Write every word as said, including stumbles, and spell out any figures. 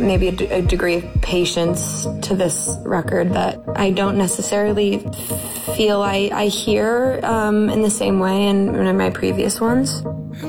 maybe a, d- a degree of patience to this record that I don't necessarily feel I, I hear um, in the same way in, in my previous ones.